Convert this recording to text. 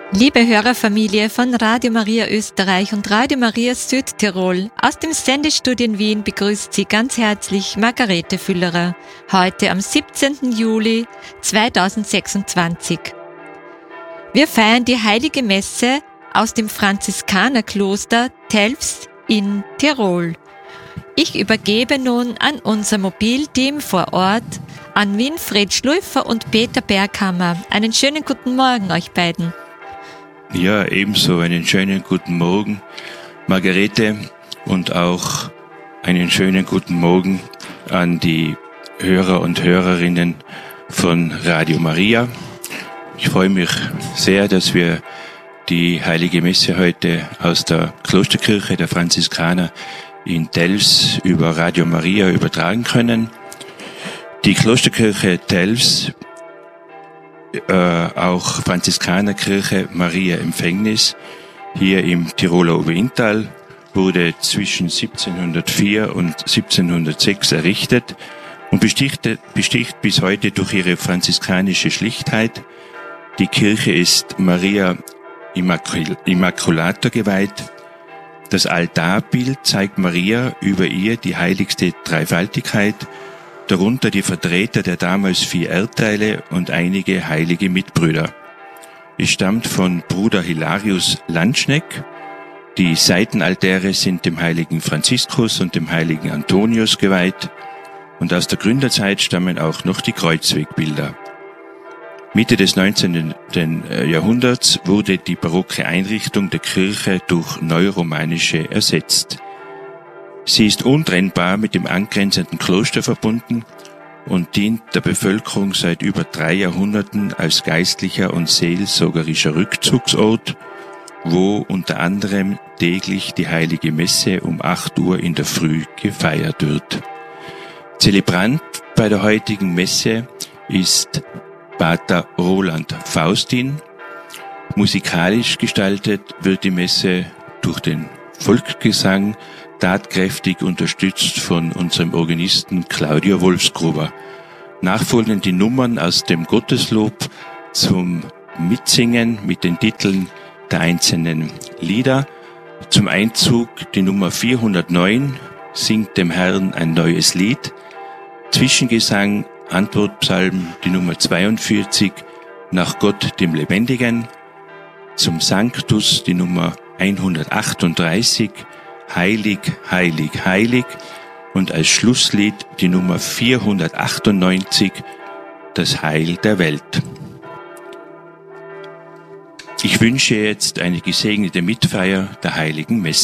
Liebe Hörerfamilie von Radio Maria Österreich und Radio Maria Südtirol, aus dem Sendestudio in Wien begrüßt Sie ganz herzlich Margarete Füllerer, heute am 17. Juli 2026. Wir feiern die Heilige Messe aus dem Franziskanerkloster Telfs in Tirol. Ich übergebe nun an unser Mobilteam vor Ort, an Winfried Schlüffer und Peter Berghammer. Einen schönen guten Morgen euch beiden. Ja, ebenso einen schönen guten Morgen, Margarete, und auch einen schönen guten Morgen an die Hörer und Hörerinnen von Radio Maria. Ich freue mich sehr, dass wir die Heilige Messe heute aus der Klosterkirche der Franziskaner in Telfs über Radio Maria übertragen können. Die Klosterkirche Telfs, auch Franziskanerkirche Maria Empfängnis, hier im Tiroler Oberinntal, wurde zwischen 1704 und 1706 errichtet und besticht bis heute durch ihre franziskanische Schlichtheit. Die Kirche ist Maria Immaculata geweiht. Das Altarbild zeigt Maria, über ihr die heiligste Dreifaltigkeit, darunter die Vertreter der damals 4 Erdteile und einige heilige Mitbrüder. Es stammt von Bruder Hilarius Landschneck. Die Seitenaltäre sind dem heiligen Franziskus und dem heiligen Antonius geweiht, und aus der Gründerzeit stammen auch noch die Kreuzwegbilder. Mitte des 19. Jahrhunderts wurde die barocke Einrichtung der Kirche durch neuromanische ersetzt. Sie ist untrennbar mit dem angrenzenden Kloster verbunden und dient der Bevölkerung seit über 3 Jahrhunderten als geistlicher und seelsorgerischer Rückzugsort, wo unter anderem täglich die Heilige Messe um 8 Uhr in der Früh gefeiert wird. Zelebrant bei der heutigen Messe ist Pater Roland Faustin. Musikalisch gestaltet wird die Messe durch den Volksgesang, tatkräftig unterstützt von unserem Organisten Claudio Wolfsgruber. Nachfolgend die Nummern aus dem Gotteslob zum Mitsingen mit den Titeln der einzelnen Lieder. Zum Einzug die Nummer 409, Singt dem Herrn ein neues Lied. Zwischengesang, Antwortpsalm, die Nummer 42, Nach Gott dem Lebendigen. Zum Sanctus die Nummer 138, Heilig, heilig, heilig, und als Schlusslied die Nummer 498, Das Heil der Welt. Ich wünsche jetzt eine gesegnete Mitfeier der Heiligen Messe.